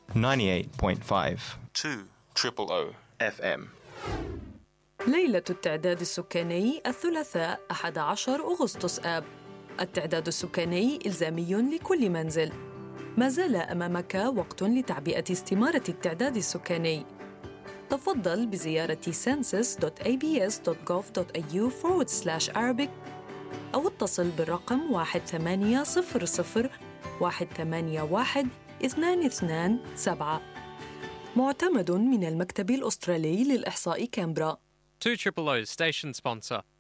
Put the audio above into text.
98.5 200 FM. ليلة التعداد السكاني الثلاثاء 11 أغسطس آب. التعداد السكاني إلزامي لكل منزل. ما زال أمامك وقت لتعبئة استمارة التعداد السكاني. تفضل بزيارة census.abs.gov.au/Arabic أو اتصل بالرقم 1-800-181-227. معتمد من المكتب الأسترالي للإحصاء كامبرا. 200 station sponsor.